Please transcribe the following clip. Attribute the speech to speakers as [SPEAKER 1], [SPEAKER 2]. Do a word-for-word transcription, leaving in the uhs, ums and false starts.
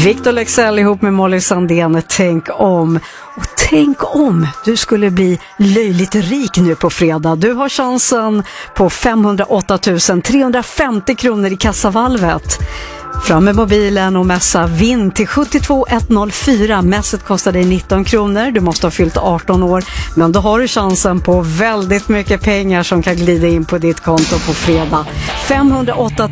[SPEAKER 1] Victor Leksell ihop med Molly Sandén, tänk om. Och tänk om du skulle bli löjligt rik nu på fredag. Du har chansen på femhundraåtta tusen trehundrafemtio kronor i kassavalvet. Fram med mobilen och mässa vinn till sjuttiotvå ett noll fyra. Mässet kostar dig nitton kronor. Du måste ha fyllt arton år. Men då har du chansen på väldigt mycket pengar som kan glida in på ditt konto på fredag. femhundraåtta